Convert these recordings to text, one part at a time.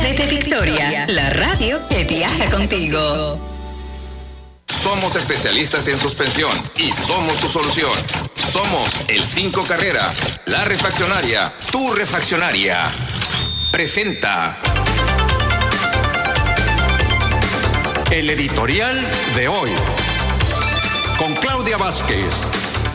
Desde Victoria, la radio que viaja contigo. Somos especialistas en suspensión y somos tu solución. Somos el 5 Carrera, la refaccionaria, tu refaccionaria. Presenta el editorial de hoy con Claudia Vázquez.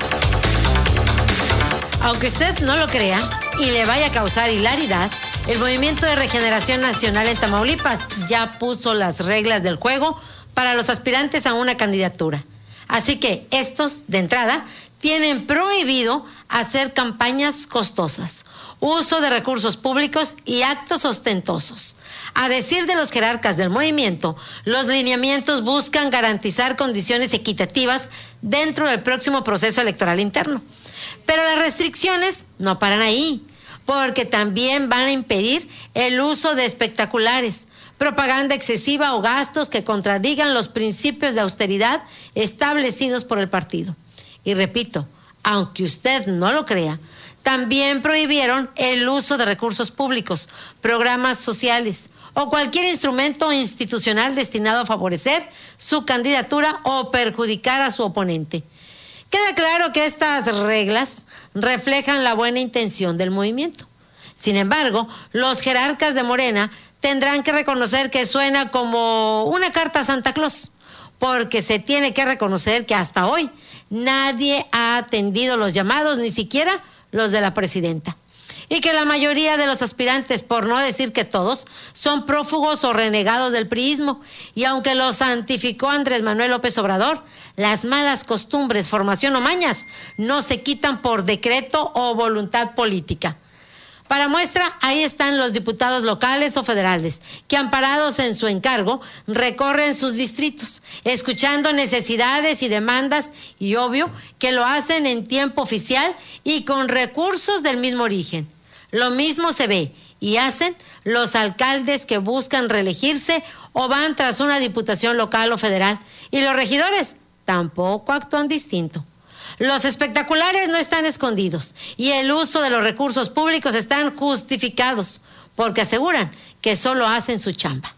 Aunque usted no lo crea y le vaya a causar hilaridad, el Movimiento de Regeneración Nacional en Tamaulipas ya puso las reglas del juego para los aspirantes a una candidatura. Así que estos, de entrada, tienen prohibido hacer campañas costosas, uso de recursos públicos y actos ostentosos. A decir de los jerarcas del movimiento, los lineamientos buscan garantizar condiciones equitativas dentro del próximo proceso electoral interno. Pero las restricciones no paran ahí, porque también van a impedir el uso de espectaculares, propaganda excesiva o gastos que contradigan los principios de austeridad establecidos por el partido. Y repito, aunque usted no lo crea, también prohibieron el uso de recursos públicos, programas sociales o cualquier instrumento institucional destinado a favorecer su candidatura o perjudicar a su oponente. Queda claro que estas reglas reflejan la buena intención del movimiento. Sin embargo, los jerarcas de Morena tendrán que reconocer que suena como una carta a Santa Claus, porque se tiene que reconocer que hasta hoy nadie ha atendido los llamados, ni siquiera los de la presidenta. Y que la mayoría de los aspirantes, por no decir que todos, son prófugos o renegados del priismo. Y aunque los santificó Andrés Manuel López Obrador, las malas costumbres, formación o mañas no se quitan por decreto o voluntad política. Para muestra, ahí están los diputados locales o federales, que amparados en su encargo, recorren sus distritos, escuchando necesidades y demandas, y obvio que lo hacen en tiempo oficial y con recursos del mismo origen. Lo mismo se ve y hacen los alcaldes que buscan reelegirse o van tras una diputación local o federal, y los regidores tampoco actúan distinto. Los espectaculares no están escondidos y el uso de los recursos públicos están justificados porque aseguran que solo hacen su chamba.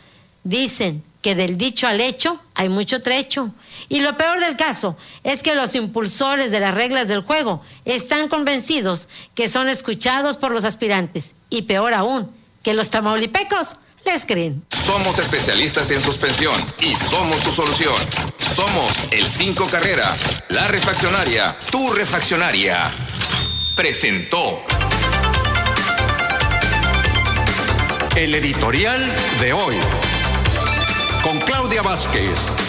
Dicen que del dicho al hecho hay mucho trecho, y lo peor del caso es que los impulsores de las reglas del juego están convencidos que son escuchados por los aspirantes, y peor aún, que los tamaulipecos les creen. Somos especialistas en suspensión y somos tu solución. Somos el 5 Carrera, la refaccionaria, tu refaccionaria. Presentó el editorial de hoy con Claudia Vázquez.